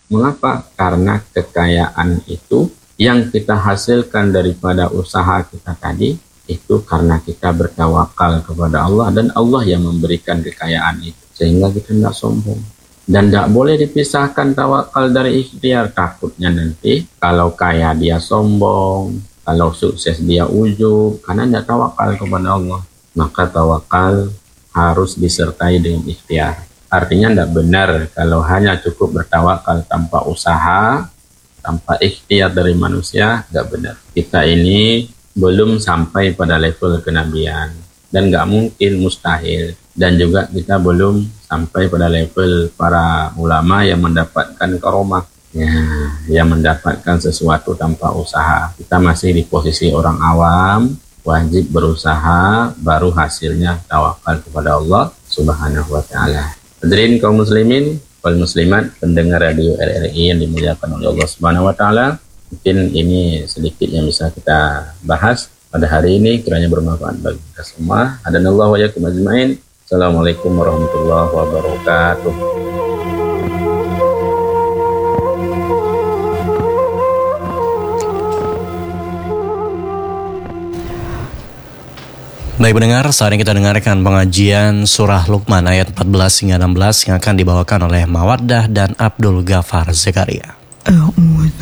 Mengapa? Karena kekayaan itu yang kita hasilkan daripada usaha kita tadi, itu karena kita bertawakal kepada Allah dan Allah yang memberikan kekayaan itu. Sehingga kita tidak sombong. Dan tidak boleh dipisahkan tawakal dari ikhtiar. Takutnya nanti kalau kaya dia sombong, kalau sukses dia ujub, karena tidak tawakal kepada Allah. Maka tawakal harus disertai dengan ikhtiar. Artinya tidak benar kalau hanya cukup bertawakal tanpa usaha, tanpa ikhtiar dari manusia, tidak benar. Kita ini belum sampai pada level kenabian dan nggak mungkin, mustahil. Dan juga kita belum sampai pada level para ulama yang mendapatkan karomah, yang mendapatkan sesuatu tanpa usaha. Kita masih di posisi orang awam, wajib berusaha, baru hasilnya tawakal kepada Allah Subhanahu wa Ta'ala. Hadirin kaum muslimin wal muslimat, pendengar radio RRI yang dimuliakan oleh Allah Subhanahu wa Ta'ala. Mungkin ini sedikit yang bisa kita bahas pada hari ini, kiranya bermanfaat bagi kita semua. Hadanallahu wa iyyakum ajmain. Assalamualaikum warahmatullahi wabarakatuh. Baik pendengar, saat ini kita dengarkan pengajian surah Luqman ayat 14 hingga 16 yang akan dibawakan oleh Mawaddah dan Abdul Ghafar Zakaria.